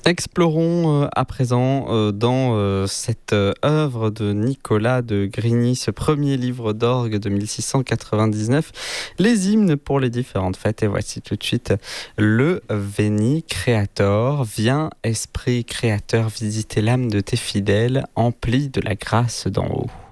Explorons à présent dans cette œuvre de Nicolas de Grigny, ce premier livre d'orgue de 1699, les hymnes pour les différentes fêtes. Et voici tout de suite le Veni Creator. Viens, Esprit Créateur, visiter l'âme de tes fidèles, emplis de la grâce d'en haut.